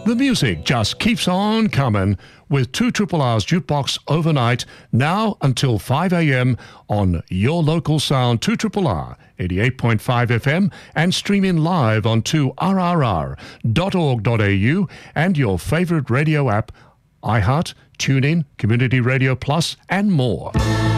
The music just keeps on coming with 2RRR's Jukebox overnight, now until 5 a.m. on your local sound 2RRR 88.5 FM and streaming live on 2rrr.org.au and your favorite radio app, iHeart, TuneIn, Community Radio Plus and more.